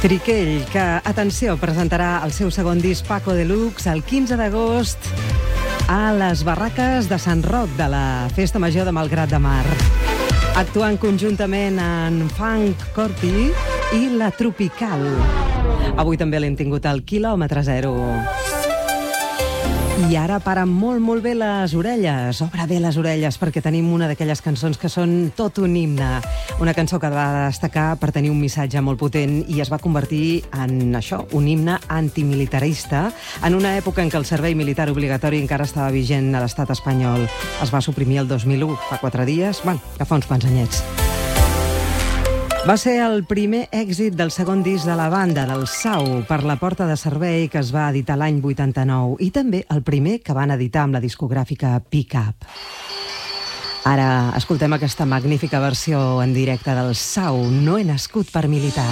Triquell, que, atenció, presentarà el seu segon disc Paco Deluxe el 15 d'agost a les barraques de Sant Roc de la Festa Major de Malgrat de Mar. Actuant conjuntament en Funk Corpi i La Tropical. Avui també l'hem tingut al quilòmetre zero. I ara para molt bé les orelles. Obre bé les orelles perquè tenim una d'aquelles cançons que són tot un himne. Una cançó que va destacar per tenir un missatge molt potent i es va convertir en això, un himne antimilitarista, en una època en què el servei militar obligatori encara estava vigent a l'estat espanyol. Es va suprimir el 2001, fa 4 dies, que fa uns quants anyets. Va ser el primer èxit del segon disc de la banda, del Sau, per la porta de servei, que es va editar l'any 89, i també el primer que van editar amb la discogràfica Pick Up. Ara escoltem aquesta magnífica versió en directe del Sau, No he nascut per militar.